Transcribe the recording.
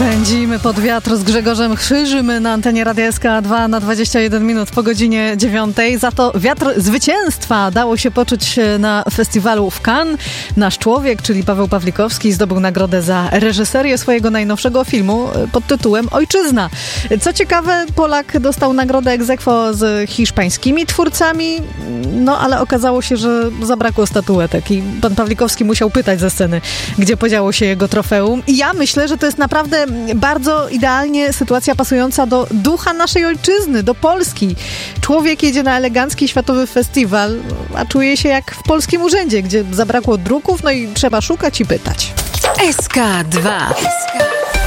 Pędzimy pod wiatr z Grzegorzem Chyżym na antenie Radia SK2 na 21 minut po godzinie 9. Za to wiatr zwycięstwa dało się poczuć na festiwalu w Cannes. Nasz człowiek, czyli Paweł Pawlikowski, zdobył nagrodę za reżyserię swojego najnowszego filmu pod tytułem Ojczyzna. Co ciekawe, Polak dostał nagrodę ex aequo z hiszpańskimi twórcami, no ale okazało się, że zabrakło statuetek i pan Pawlikowski musiał pytać ze sceny, gdzie podziało się jego trofeum. I ja myślę, że to jest naprawdę bardzo idealnie sytuacja pasująca do ducha naszej ojczyzny, do Polski. Człowiek jedzie na elegancki światowy festiwal, a czuje się jak w polskim urzędzie, gdzie zabrakło druków, no i trzeba szukać i pytać. SK2.